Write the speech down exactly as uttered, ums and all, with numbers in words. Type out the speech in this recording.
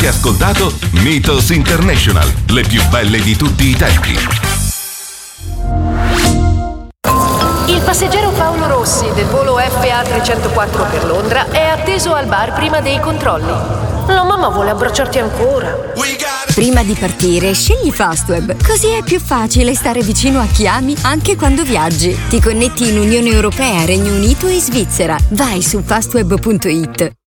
Avete ascoltato Mythos International, le più belle di tutti i tempi. Il passeggero Paolo Rossi del volo F A trecentoquattro per Londra è atteso al bar prima dei controlli. La mamma vuole abbracciarti ancora. Prima di partire, scegli Fastweb, così è più facile stare vicino a chi ami anche quando viaggi. Ti connetti in Unione Europea, Regno Unito e Svizzera. Vai su fastweb punto it.